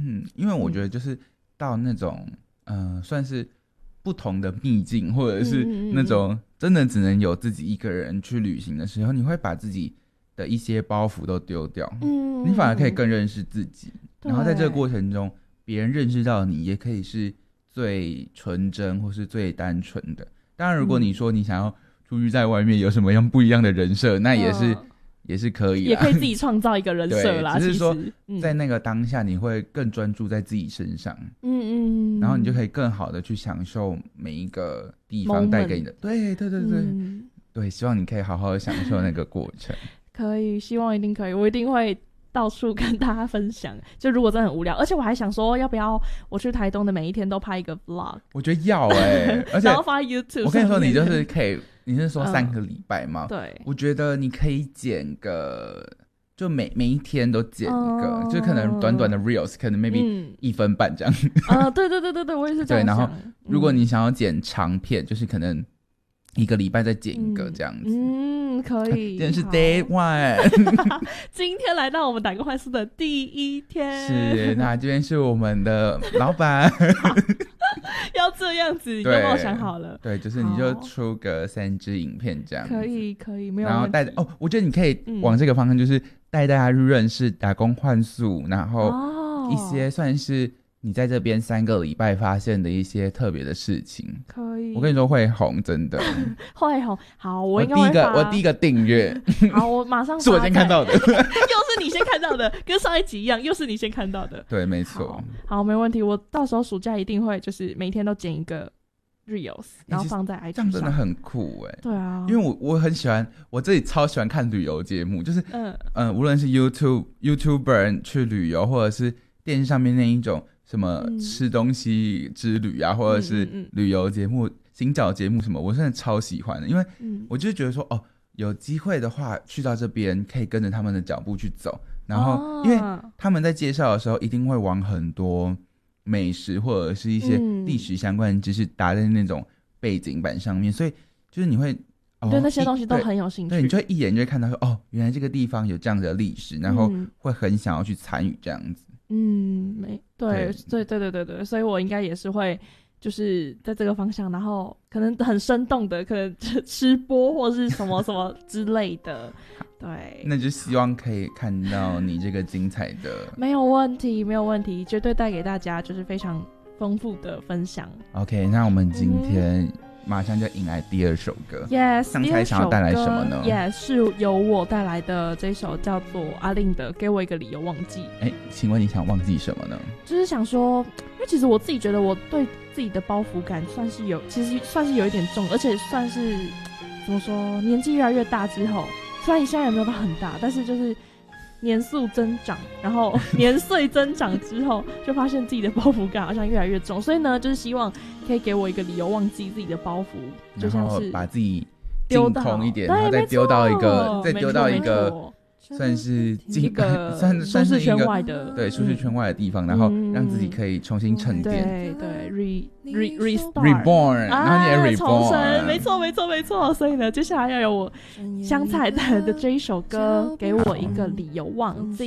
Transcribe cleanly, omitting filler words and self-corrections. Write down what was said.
因为我觉得就是到那种算是不同的秘境，或者是那种真的只能有自己一个人去旅行的时候，你会把自己的一些包袱都丢掉，你反而可以更认识自己，然后在这个过程中别人认识到你也可以是最纯真或是最单纯的。当然如果你说你想要出去在外面有什么样不一样的人设，那也是可以啦， 也可以自己创造一个人设啦。 只是说在那个当下你会更专注在自己身上，然后你就可以更好的去享受每一个地方带给你的。对，对，希望你可以好好的享受那个过程。 可以，希望一定可以，我一定会到处跟大家分享。就如果真的很无聊，而且我还想说，要不要我去台东的每一天都拍一个 vlog？ 我觉得要而且然后发 YouTube。 我跟你说，你就是可以，你是说3个礼拜吗？ 对， 我觉得你可以剪个，就每一天都剪一个，就可能短短的 reels， 可能 maybe 1分半这样。 对，我也是这样想。 对，然后如果你想要剪长片，就是可能1个礼拜再剪一个这样子。 可以。 今天是 day one 今天来到我们打工换宿的第一天。 是，那这边是我们的老板。 要这样子，有没有想好了？ 对，就是你就出个3支影片这样子。 可以，没有问题。 然后带我觉得你可以往这个方向，就是带大家去认识打工换宿，然后一些算是你在这边3个礼拜发现的一些特别的事情。 可以， 我跟你说会红，真的会红。好，我应该会发。 我第一个订阅。 好，我马上发。 是我先看到的。 又是你先看到的，跟上一集一样，又是你先看到的。 对，没错。 好，没问题。我到时候暑假一定会，就是每天都剪一个 reels， 然后放在 IG 上。 这样真的很酷欸。 对啊， 因为我很喜欢，我自己超喜欢看旅游节目，就是无论是 YouTuber 去旅游，或者是电视上面那一种什么吃东西之旅啊，或者是旅游节目、行脚节目什么，我真的超喜欢的。因为我就觉得说，有机会的话去到这边可以跟着他们的脚步去走，然后因为他们在介绍的时候一定会往很多美食或者是一些历史相关的知识打在那种背景板上面，所以就是你会对那些东西都很有兴趣。 对，你就会一眼就会看到说，原来这个地方有这样的历史，然后会很想要去参与这样子。 对，所以我应该也是会就是在这个方向，然后可能很生动的，可能吃播或是什么什么之类的。对， 那就希望可以看到你这个精彩的。 没有问题，绝对带给大家就是非常丰富的分享。 OK， 那我们今天马上就迎来第2首歌。 Yes， 香菜想要带来什么呢？ Yes， 是由我带来的这首叫做阿令的《给我一个理由忘记》。 请问你想忘记什么呢？ 就是想说，因为其实我自己觉得我对自己的包袱感其实算是有一点重，而且算是怎么说，年纪越来越大之后，虽然现在也没有到很大，但是就是年速增长，然后年岁增长之后，就发现自己的包袱感好像越来越重，所以呢，就是希望可以给我一个理由忘记自己的包袱，就像是把自己净空一点，然后再丢到一个算是一个舒适圈外的， 对，舒适圈外的地方，然后让自己可以重新沉淀， 对 restart reborn， 然后你也 reborn， 没错。所以呢，接下来要有我香菜带来的这一首歌，给我一个理由忘记。